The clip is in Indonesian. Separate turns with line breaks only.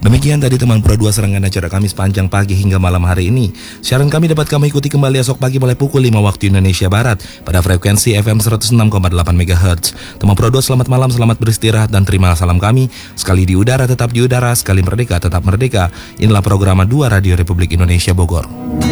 Demikian tadi teman Pro 2 serangan acara kami sepanjang pagi hingga malam hari ini. Siaran kami dapat kamu ikuti kembali esok pagi mulai pukul 5 waktu Indonesia Barat pada frekuensi FM 106,8 MHz. Teman Pro 2 selamat malam, selamat beristirahat dan terima salam kami. Sekali di udara tetap di udara, sekali merdeka tetap merdeka. Inilah program 2 Radio Republik Indonesia Bogor.